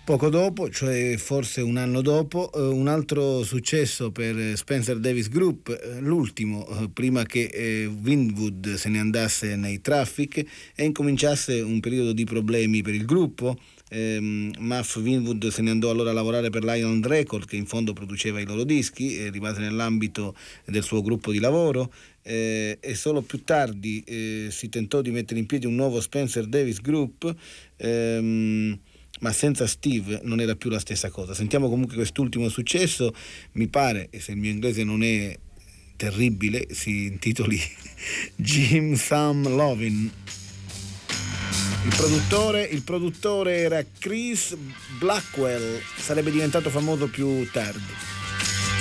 Poco dopo, cioè forse un anno dopo, un altro successo per Spencer Davis Group, l'ultimo, prima che Winwood se ne andasse nei Traffic e incominciasse un periodo di problemi per il gruppo. Muff Winwood se ne andò allora a lavorare per Lion Record, che in fondo produceva i loro dischi, e rimase nell'ambito del suo gruppo di lavoro. E solo più tardi si tentò di mettere in piedi un nuovo Spencer Davis Group, ma senza Steve non era più la stessa cosa. Sentiamo comunque quest'ultimo successo, mi pare, e se il mio inglese non è terribile, si intitoli Jim Sam Lovin'. Il produttore era Chris Blackwell, sarebbe diventato famoso più tardi.